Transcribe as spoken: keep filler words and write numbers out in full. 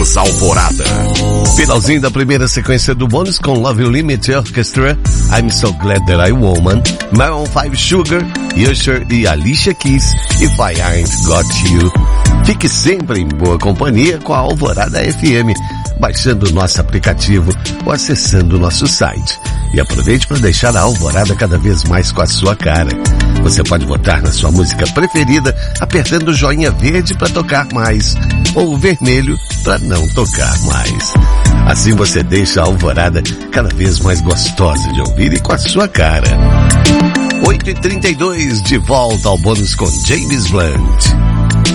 Alvorada. Finalzinho da primeira sequência do bônus com Love Limit Orchestra, I'm So Glad That I Woman, Maroon five Sugar, Usher e Alicia Keys, If I Ain't Got You. Fique sempre em boa companhia com a Alvorada F M, baixando o nosso aplicativo ou acessando o nosso site. E aproveite para deixar a Alvorada cada vez mais com a sua cara. Você pode votar na sua música preferida apertando o joinha verde para tocar mais ou o vermelho para não tocar mais. Assim você deixa a Alvorada cada vez mais gostosa de ouvir e com a sua cara. oito e trinta e dois, de volta ao bônus com James Blunt.